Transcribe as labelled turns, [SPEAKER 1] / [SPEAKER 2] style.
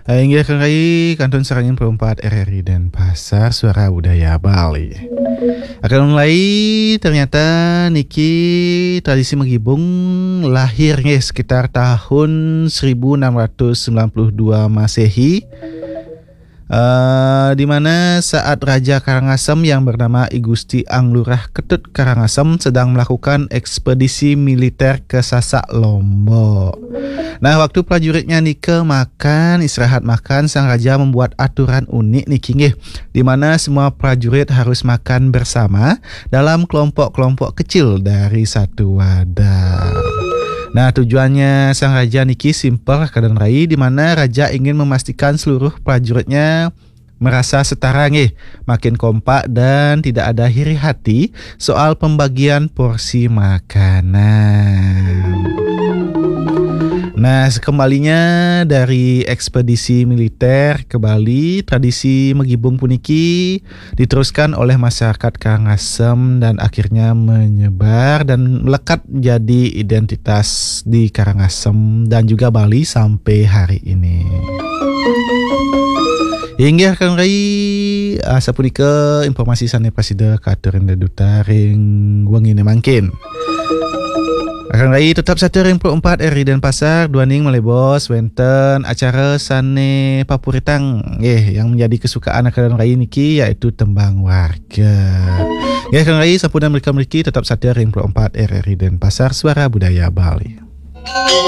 [SPEAKER 1] Hingga Rai Kantun Serangin Perempat RRI Denpasar, Suara Budaya Bali. Akan mulai ternyata niki tradisi menggibung lahirnya sekitar tahun 1692 Masehi. Di mana saat Raja Karangasem yang bernama I Gusti Anglurah Ketut Karangasem sedang melakukan ekspedisi militer ke Sasak Lombok. Nah, waktu prajuritnya nike makan, istirahat makan, sang raja membuat aturan unik niki nggih, di mana semua prajurit harus makan bersama dalam kelompok-kelompok kecil dari satu wadah. Nah, tujuannya sang raja niki simpel kadan rai, di mana raja ingin memastikan seluruh prajuritnya merasa setara nggih, makin kompak dan tidak ada iri hati soal pembagian porsi makanan. Nah, sekembalinya dari ekspedisi militer ke Bali, tradisi menggibung puniki diteruskan oleh masyarakat Karangasem dan akhirnya menyebar dan melekat jadi identitas di Karangasem dan juga Bali sampai hari ini. Hingga akan rai sapunika informasi sane pasida katurin duta ring wengine mangkin. Akan rai tetap 104 RRI Denpasar, Duaning Malebos, wenten acara sane papuritang yang menjadi kesukaan akan rai niki yaitu tembang warga. Ya akan rai sampun mereka tetap 104 RRI Denpasar, Suara Budaya Bali.